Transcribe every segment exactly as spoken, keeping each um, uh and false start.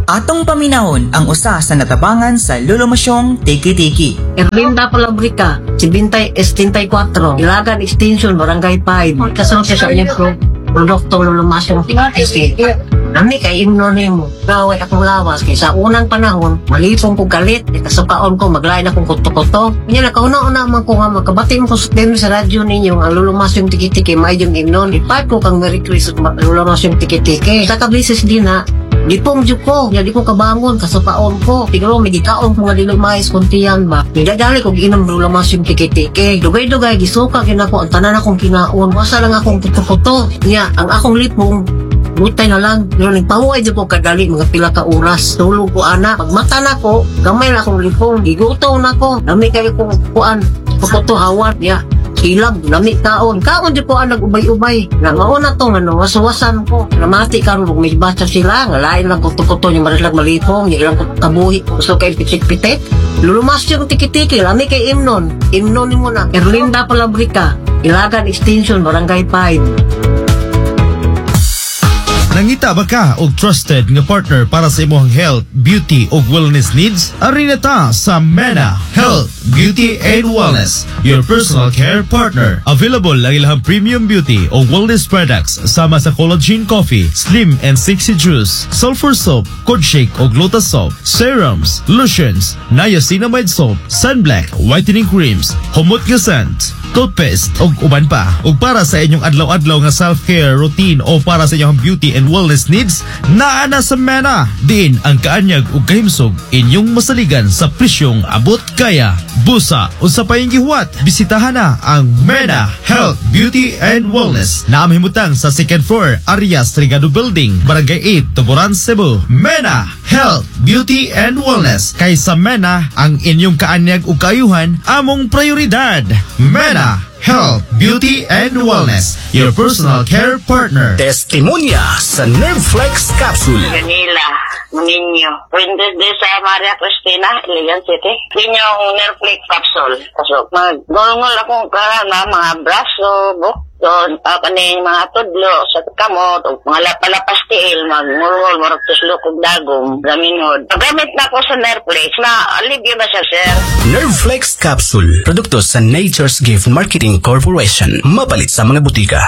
Atong paminahon ang usa sa natabangan sa lulumasyong tiki-tiki. Erlinda Palabrica, Sibintay Estintay four, Ilagan Extension, Barangay five. Kasunod siya sa inyong pro, produkto lulumasyong tiki-tiki. Nami kay imnonin mo, gaway akong lawas kay sa unang panahon, malipong ko galit, ikasukaon ko, maglain akong kuto-kuto. Kanya nakauna-una man ko nga, magkabati mo ko sa sa radyo ninyo, ang lulumasyong tiki-tiki, may yung imnon. Ipat ko kang Merry Christmas, lulumasyong tiki-tiki. Sa kabisis din na, di pong juk ko, di ko kabangon, kasupaon ko. Tigro, may gikaon ko nga dilumais kuntiyan ba. Nidadali kong inom lulamas yung tiki-tiki. Dugay-dugay, gisuka kinako, ang tanan akong kinaon. Wasa lang akong puto-puto. Niya, ang akong lipong, butay na lang. Pero nagpahuay dyan ko kadali, mga pila ka oras. Tulog ko, anak. Pagmata na ko, gamay na akong lipong. Gigutaw na ko. Dami kayo kong kuan. Puto hawan. Niya, hilab, nami kaon. Kaon di ko ang nag-ubay-ubay. Nga mauna to, ano, wasawasan ko. Namati ka rin, may basa sila. Nga lain lang kuto-kuto, yung marilag malipong, yung ilang kabuhi. Gusto kayo pitik-pitik. Lulumas yung tiki-tiki, lami kay Imnon. Imnon mo na. Erlinda Palabrica, Ilagan Extension, Barangay five. Nangita ba ka og trusted nga partner para sa imong health, beauty ug wellness needs? Ari na ta sa Mena Health, Beauty and Wellness, your personal care partner. Available ang ilang premium beauty o wellness products sama sa collagen coffee, slim and sexy juice, sulfur soap, cod shake o lotus soap, serums, lotions, niacinamide soap, sunblock, whitening creams, humot nga scent, toothpaste ug uban pa. Ug para sa inyong adlaw-adlaw nga self-care routine o para sa inyong beauty and wellness needs, naa na sa Mena. Diin ang kaanyag ug kahimsog inyong masaligan sa presyong abot kaya. Busa o sa payong gihuwat, bisitahan na ang Mena Health, Beauty and Wellness na amhimutang sa second floor, Arias Trigado Building, Barangay eight, Tuburan, Cebu. Mena Health, Beauty and Wellness. Kay sa Mena, ang inyong kaanyag ug kaayuhan among prioridad. Mena Health, Beauty and Wellness, your personal care partner. Testimonya sa Nerveflex Capsule. Manila, Ninyo. Pwede din sa Maria Cristina, Iligan City. Yung Nerveflex Capsule. So, mag-gulngol akong karana, mga braso, buk, doon, uh, kaning mga tudlo, sa kamot, o mga lapalapas tiil, mag-ngulngol, marag tuslo kong dagong, gaminod. Pagamit na ako sa Nerveflex, na alibyo ba siya, sir? Nerveflex Capsule. Produkto sa Nature's Gift Marketing Corporation. Mapalit sa mga butika.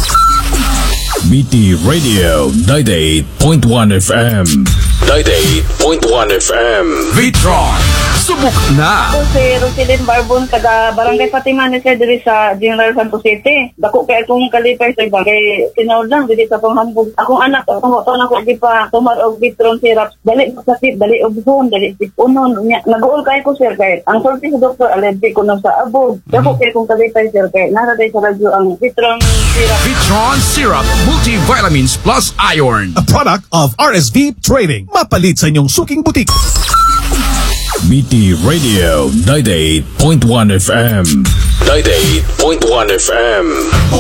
B T Radio ninety-eight point one F M. ninety-eight point one F M. Vitron, subok na! Ako si Rosilyn Barbon, taga Barangay Fatima ni Sir, diri sa General Santos City. Dako kay akong kalipay sa ibang, kay tinawag lang, diri sa panghambog. Akong anak, akong taon ako, di pa tumar og Vitron syrup. Dali sakit, dali obhon, dali sipunon. Nag-uol kay ko, sir, kay ang sorti sa doktor, allergic ko na sa abog. Dako kay akong kalipay, sir, kay naraday sa radyo ang Vitron syrup. Vitron Syrup, multivitamins plus iron. A product of R S V Trading. Mapalit sa inyong suking butik. B T Radio ninety-eight point one F M. ninety-eight point one F M.